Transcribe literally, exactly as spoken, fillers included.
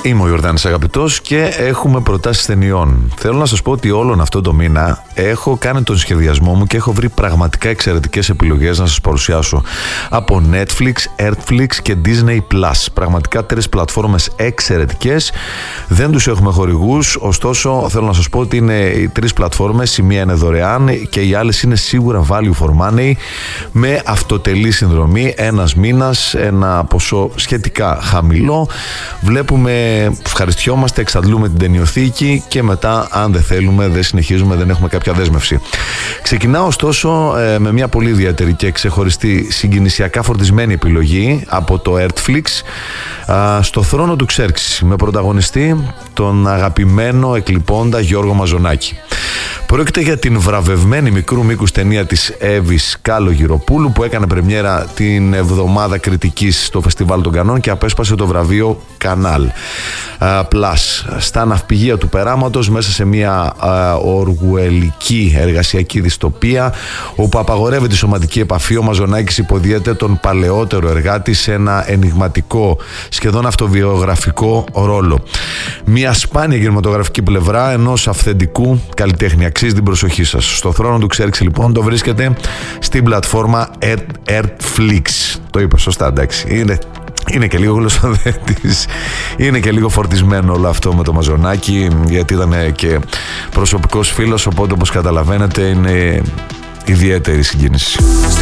Είμαι ο Ιορδάνης Αγαπητός και έχουμε προτάσεις ταινιών. Θέλω να σας πω ότι όλον αυτό το μήνα έχω κάνει τον σχεδιασμό μου και έχω βρει πραγματικά εξαιρετικές επιλογές να σας παρουσιάσω από Netflix, Earthflix και Disney Plus. Πραγματικά τρεις πλατφόρμες εξαιρετικές. Δεν τους έχουμε χορηγούς, ωστόσο θέλω να σας πω ότι είναι οι τρεις πλατφόρμες. Η μία είναι δωρεάν και οι άλλες είναι σίγουρα value for money με αυτοτελή συνδρομή. Ένας μήνας, ένα ποσό σχετικά χαμηλό. Βλέπουμε, ευχαριστιόμαστε, εξαντλούμε την ταινιοθήκη και μετά, αν δεν θέλουμε, δεν συνεχίζουμε, δεν έχουμε κάποια δέσμευση. Ξεκινάω ωστόσο με μια πολύ ιδιαίτερη και ξεχωριστή συγκινησιακά φορτισμένη επιλογή από το Earthflix, στο θρόνο του Ξέρξης, με πρωταγωνιστή τον αγαπημένο εκλειπώντα Γιώργο Μαζονάκη. Πρόκειται για την βραβευμένη μικρού μήκους ταινία της Εύης Κάλογυροπούλου που έκανε πρεμιέρα την εβδομάδα κριτικής στο Φεστιβάλ των Κανών και απέσπασε το βραβείο Κανάλ Plus στα ναυπηγεία του περάματος, μέσα σε μια οργουελική εργασιακή δυστοπία όπου απαγορεύεται η σωματική επαφή. Ο Μαζονάκης υποδίεται τον παλαιότερο εργάτη σε ένα ενιγματικό, σχεδόν αυτοβιογραφικό ρόλο. Μια σπάνια κινηματογραφική πλευρά ενός αυθεντικού καλλιτέχνη. Αξίζει την προσοχή σας. Στο θρόνο του Ξέρξη λοιπόν το βρίσκεται στην πλατφόρμα Earthflix. Το είπα σωστά, εντάξει. Είναι, είναι και λίγο γλωσσοδέτης. Είναι και λίγο φορτισμένο όλο αυτό με το Μαζονάκη, γιατί ήταν και προσωπικός φίλος, οπότε όπως καταλαβαίνετε είναι ιδιαίτερη συγκίνηση.